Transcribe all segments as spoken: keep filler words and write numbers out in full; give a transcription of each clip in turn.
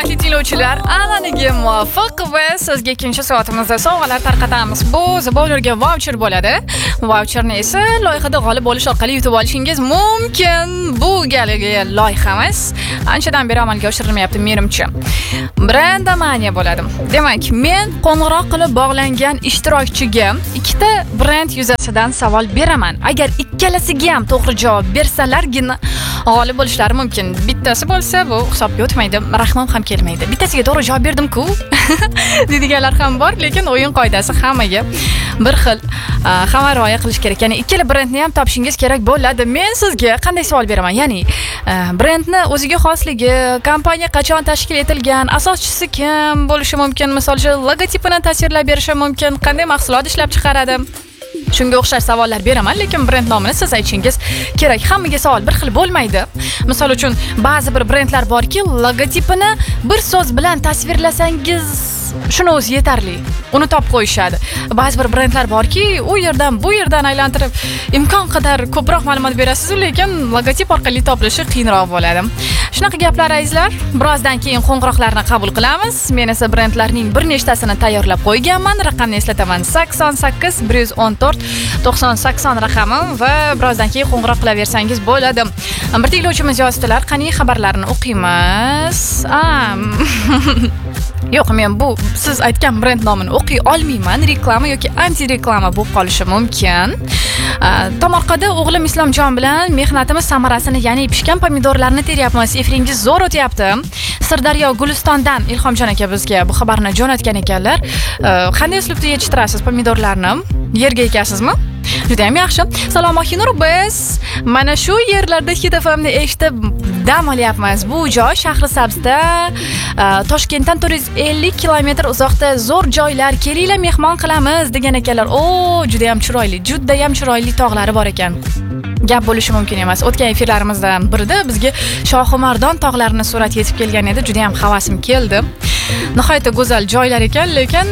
Tinglovchilar, an'anaga muvofiq va sizga ikkinchi soatimizda sovg'alar tarqatamiz. Bu zabolurga voucher bo'ladi. Voucherni esa loyihada g'olib bo'lish orqali yutib olishingiz mumkin. Bu galgi loyihamiz anchadan beri amalga oshirilmayapti menimcha. Brendmania bo'ladi. Demak, men qo'ng'iroq qilib bog'langan ishtirokchiga ikkita brend yuzasidan savol beraman. Agar ikkalasiga ham to'g'ri javob bersalargina g'olib bo'lishlari mumkin. Bittasi bo'lsa, bu hisobga o'tmaydi. Rahmim ham kelmaydi. Bittasiga to'g'ri javob berdim-ku. deydiganlar ham bor, lekin o'yin qoidasi hammaga bir xil. Hamma rioya qilish kerak. Ya'ni ikkala brendni ham topishingiz kerak bo'ladi. Men sizga qanday savol beraman? Ya'ni brendni o'ziga xosligi, kompaniya qachon tashkil etilgan, asoschisi kim bo'lishi mumkin, misol uchun logotipini tasvirlab berishi mumkin, qanday mahsulot ishlab chiqaradi. Shunga o'xshash savollar beraman, lekin brend nomini siz aytishingiz kerak. Hammaga savol bir xil bo'lmaydi. Misol uchun, ba'zi bir brendlar borki, logotipini bir so'z bilan tasvirlasangiz shuni o'zi yetarli. Uni topib qo'yishadi. Ba'zi bir brendlar borki, u yerdan bu yerdan aylantirib imkon qadar ko'proq ma'lumot berasiz, lekin logotip orqali topilishi qiyinroq bo'ladi. Shunaqa gaplar azizlar. Birozdan keyin qo'ng'iroqlarni qabul qilamiz. Men esa brendlarning bir nechtasini tayyorlab qo'yganman. Raqamni eslataman: sakson sakkiz bir yuz o'n to'rt to'qson sakson raqami va birozdan keyin qo'ng'iroq qilaversangiz bo'ladi. Bir tinglovchimiz yozdilar, qani xabarlarni o'qiymiz. Yo'q, men bu siz aytgan brend nomini o'qiy olmayman. Reklama yoki anti reklama bo'lib qolishi mumkin. Tomorqada o'g'lim Islomjon bilan mehnatimiz samarasini, ya'ni pishgan pomidorlarni teryapmiz. Efringiz zo'r o'tyapti. Sirdaryo Gulistondan Ilhomjon aka bizga bu xabarni jo'natgan ekanlar. Qanday uslubda yetishtirasiz pomidorlarni? Yerga ekasizmi? Juda ham yaxshi. Salom Oxinur, biz mana shu yerlarda Hit F M ni eshitib dam olyapmiz. Bu joy Shahrisabzda, Toshkentdan to'rt yuz ellik kilometr uzoqda zo'r joylar. Kelinglar mehmon qilamiz degan ekanlar. O, juda ham chiroyli, juda ham chiroyli tog'lari bor ekan. Gap bo'lishi mumkin emas. O'tgan efirlarimizdan birida bizga Shohimardon tog'larini surat yetib kelgan edi. Juda ham havasim keldi. Nihoyatda go'zal joylar ekan, lekin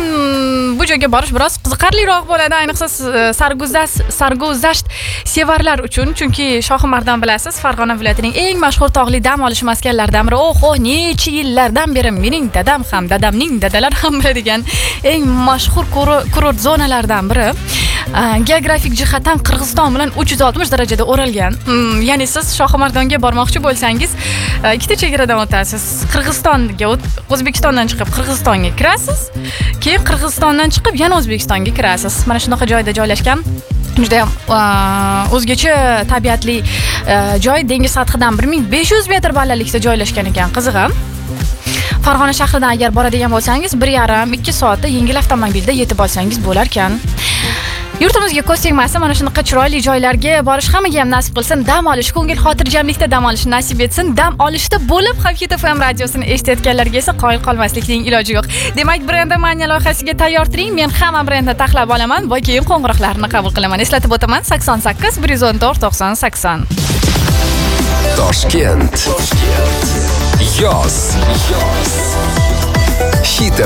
bu joyga borish biroz qiziqarliroq bo'ladi, ayniqsa sarguzasht sarguzasht sevarlar uchun, chunki Shohimardon bilasiz, Farg'ona viloyatining eng mashhur tog'li dam olish maskanlaridan biri. Oho, necha yillardan beri mening dadam ham, dadamning dadalari ham biladigan eng mashhur kurort zonalaridan biri. Geografik jihatdan Qirg'iziston bilan uch yuz oltmish darajada o'ralgan. Hmm, ya'ni siz Shohimardonga bormoqchi bo'lsangiz, ikkita chegaradan o'tasiz. Qirg'izistonga, O'zbekistondan chiqib Qirg'izistonga kirasiz, keyin Qirg'izistondan chiqib yana O'zbekistonga kirasiz. Mana shunaqa joyda joylashgan. Juda ham o'zgacha tabiatli joy, dengiz sathidan bir ming besh yuz metr balandlikda joylashgan ekan. Qizig'i. Farg'ona shahridan agar boradigan bo'lsangiz, bir yarim ikki soatda yengil avtomobilda yetib olsangiz bo'lar ekan. Yurtimizga ko'z tegmasa, mana shunaqa chiroyli joylarga borish hammaga ham nasib qilsin. Dam olish, ko'ngil xotirjamlikda dam olish nasib etsin. Dam olishda bo'lib ham Hit F M radiosini eshitayotganlarga esa qoyil qolmaslikning iloji yo'q. Demak, Brendmania loyihasiga tayyor turing. Men hamma brendni taxlab olaman va keyin qo'ng'iroqlarni qabul qilaman. Eslatib o'taman: sakson sakkiz bir yuz o'n to'rt to'qson sakson. Toshkent. Yoz. Hit